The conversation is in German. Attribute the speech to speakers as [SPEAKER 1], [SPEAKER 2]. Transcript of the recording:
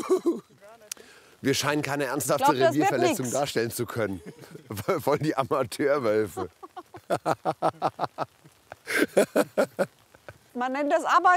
[SPEAKER 1] Wir scheinen keine ernsthafte
[SPEAKER 2] Ich glaub, das wird
[SPEAKER 1] Revierverletzung
[SPEAKER 2] nix.
[SPEAKER 1] darstellen zu können. Voll die Amateurwölfe.
[SPEAKER 2] Man nennt das Arbeit.